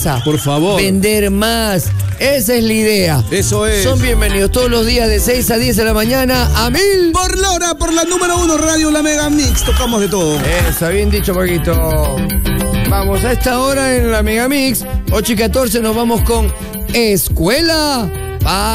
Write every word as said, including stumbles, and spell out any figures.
Por favor. Vender más. Esa es la idea. Eso es. Son bienvenidos todos los días de seis a diez de la mañana a mil. Por la hora, por la número uno, Radio La Mega Mix. Tocamos de todo. Eso, bien dicho, Marquito. Vamos a esta hora en la Mega Mix. ocho y catorce nos vamos con Escuela.